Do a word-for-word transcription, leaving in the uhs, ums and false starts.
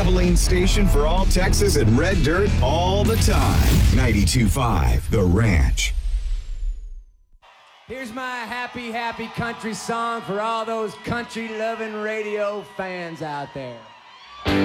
traveling station for all Texas and red dirt all the time. ninety-two point five The Ranch. Here's my happy, happy country song for all those country-loving radio fans out there.